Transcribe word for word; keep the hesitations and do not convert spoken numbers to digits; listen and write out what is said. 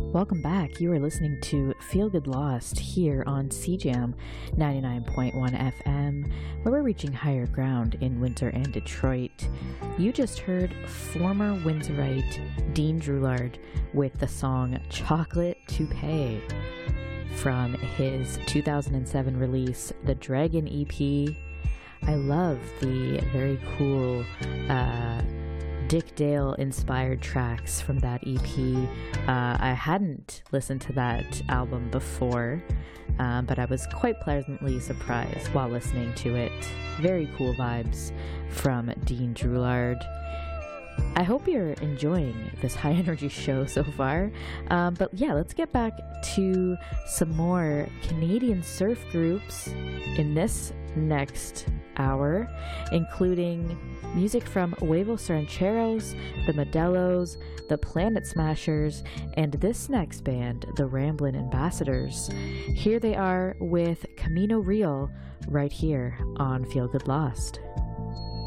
Welcome back. You are listening to Feel Good Lost here on C Jam ninety-nine point one F M, where we're reaching higher ground in Windsor and Detroit. You just heard former Windsorite Dean Droulard with the song Chocolate Toupee from his two thousand seven release, The Dragon E P. I love the very cool uh, Dick Dale inspired tracks from that E P. Uh, I hadn't listened to that album before, um, but I was quite pleasantly surprised while listening to it. Very cool vibes from Dean Droulard. I hope you're enjoying this high energy show so far. Um, but yeah, let's get back to some more Canadian surf groups in this next hour, including music from Huevos Rancheros, the Modelos, the Planet Smashers, and this next band, the Ramblin' Ambassadors. Here they are with Camino Real right here on Feel Good Lost.